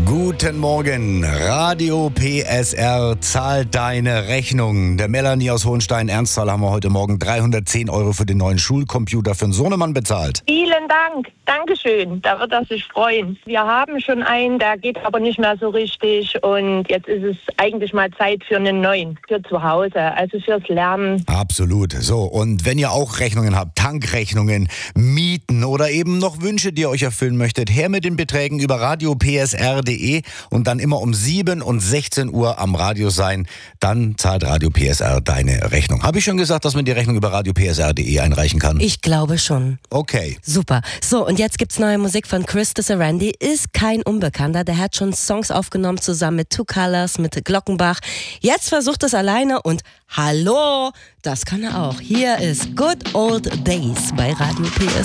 Guten Morgen, Radio PSR zahlt deine Rechnung. Der Melanie aus Hohenstein-Ernstthal haben wir heute Morgen 310 € für den neuen Schulcomputer für den Sohnemann bezahlt. Vielen Dank, Dankeschön, da wird er sich freuen. Wir haben schon einen, der geht aber nicht mehr so richtig und jetzt ist es eigentlich mal Zeit für einen neuen, für zu Hause, also fürs Lernen. Absolut, so, und wenn ihr auch Rechnungen habt, Tankrechnungen, Mieten oder eben noch Wünsche, die ihr euch erfüllen möchtet, her mit den Beträgen über radiopsr.de und dann immer um 7 und 16 Uhr am Radio sein. Dann zahlt Radio PSR deine Rechnung. Habe ich schon gesagt, dass man die Rechnung über radiopsr.de einreichen kann? Ich glaube schon. Okay. Super. So, und jetzt gibt's neue Musik von Chris Randy. Ist kein Unbekannter. Der hat schon Songs aufgenommen zusammen mit Two Colors, mit Glockenbach. Jetzt versucht es alleine und hallo, das kann er auch. Hier ist Good Old Days bei Radio PSR.